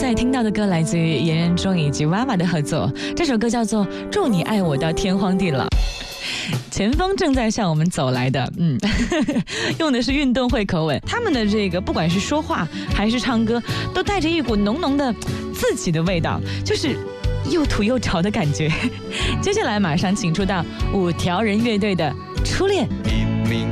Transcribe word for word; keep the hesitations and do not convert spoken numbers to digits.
在听到的歌来自于严仁中以及娃娃的合作，这首歌叫做《祝你爱我到天荒地老》。前方正在向我们走来的，嗯，用的是运动会口吻，他们的这个不管是说话还是唱歌，都带着一股浓浓的自己的味道，就是又土又潮的感觉。接下来马上请出到五条人乐队的《初恋